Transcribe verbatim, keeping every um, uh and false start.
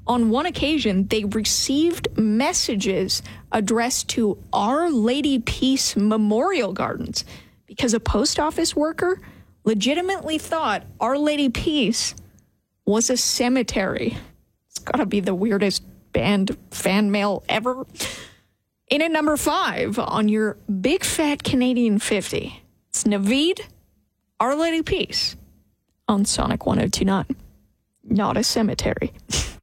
On one occasion, they received messages addressed to Our Lady Peace Memorial Gardens because a post office worker legitimately thought Our Lady Peace was a cemetery. It's got to be the weirdest band fan mail ever. In at number five on your big fat Canadian fifty, it's Naveed, Our Lady Peace on Sonic one oh two point nine. Not a cemetery.